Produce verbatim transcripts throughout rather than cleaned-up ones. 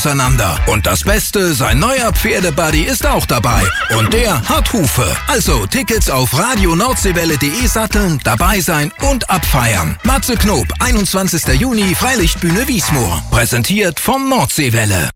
auseinander. Und das Beste, sein neuer Pferdebuddy ist auch dabei. Und der hat Hufe. Also Tickets auf radio nordseewelle punkt de satteln, dabei sein und abfeiern. Matze Knob, einundzwanzigster Juni, Freilichtbühne Wiesmoor. Präsentiert von Nordseewelle.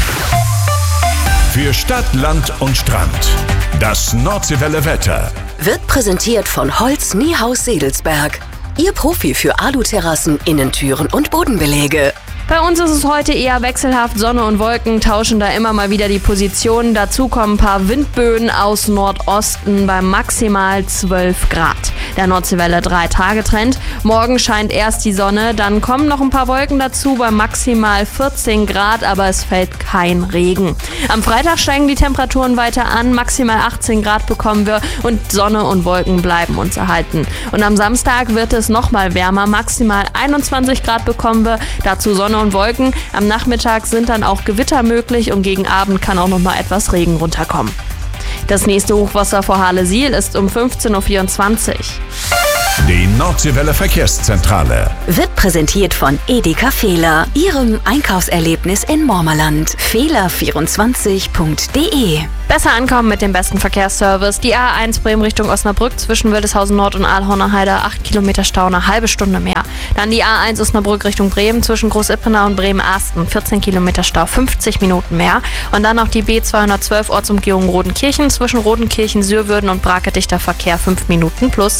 Für Stadt, Land und Strand. Das Nordseewelle Wetter wird präsentiert von Holz Niehaus Sedelsberg. Ihr Profi für Aluterrassen, Innentüren und Bodenbeläge. Bei uns ist es heute eher wechselhaft. Sonne und Wolken tauschen da immer mal wieder die Positionen. Dazu kommen ein paar Windböen aus Nordosten bei maximal zwölf Grad. Der Nordseewelle drei Tage Trend. Morgen scheint erst die Sonne, dann kommen noch ein paar Wolken dazu bei maximal vierzehn Grad, aber es fällt kein Regen. Am Freitag steigen die Temperaturen weiter an, maximal achtzehn Grad bekommen wir und Sonne und Wolken bleiben uns erhalten. Und am Samstag wird es nochmal wärmer, maximal einundzwanzig Grad bekommen wir, dazu Sonne und Wolken. Am Nachmittag sind dann auch Gewitter möglich und gegen Abend kann auch noch mal etwas Regen runterkommen. Das nächste Hochwasser vor Halle-Siel ist um fünfzehn Uhr vierundzwanzig. Die Nordseewelle Verkehrszentrale wird präsentiert von Edeka Fehler, Ihrem Einkaufserlebnis in Mormerland. Fehler vierundzwanzig punkt de. Besser ankommen mit dem besten Verkehrsservice. Die A eins Bremen Richtung Osnabrück zwischen Wildeshausen Nord und Aalhorner Heide, acht Kilometer Stau, eine halbe Stunde mehr. Dann die A eins Osnabrück Richtung Bremen zwischen Groß-Ippenau und Bremen-Arsten, vierzehn Kilometer Stau, fünfzig Minuten mehr. Und dann noch die B zweihundertzwölf Ortsumgehung Rodenkirchen zwischen Rodenkirchen, Sürwürden und Brake dichter Verkehr, fünf Minuten plus.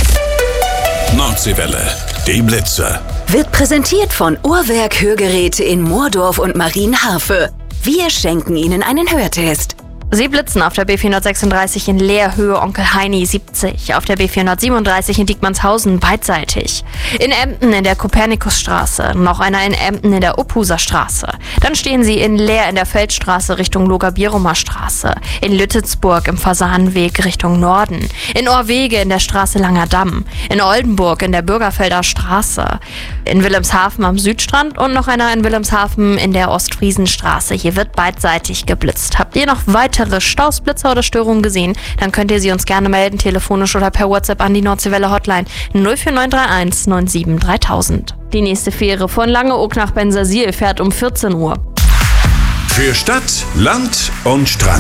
Nordseewelle, die Blitze. Wird präsentiert von Uhrwerk Hörgeräte in Moordorf und Marienharfe. Wir schenken Ihnen einen Hörtest. Sie blitzen auf der B vierhundertsechsunddreißig in Leerhöhe Onkel Heini siebzig, auf der B vierhundertsiebenunddreißig in Diekmannshausen beidseitig, in Emden in der Kopernikusstraße, noch einer in Emden in der Uphuser Straße. Dann stehen Sie in Leer in der Feldstraße Richtung Loga-Bierumer Straße, in Lüttelsburg im Fasanenweg Richtung Norden, in Orwege in der Straße Langer Damm, in Oldenburg in der Bürgerfelder Straße, in Wilhelmshaven am Südstrand und noch einer in Wilhelmshaven in der Ostfriesenstraße. Hier wird beidseitig geblitzt. Habt ihr noch weitere Staus, Blitzer oder Störungen gesehen, dann könnt ihr sie uns gerne melden, telefonisch oder per WhatsApp an die Nordseewelle Hotline null vier neun drei eins neun sieben dreitausend. Die nächste Fähre von Langeoog nach Bensersiel fährt um vierzehn Uhr. Für Stadt, Land und Strand.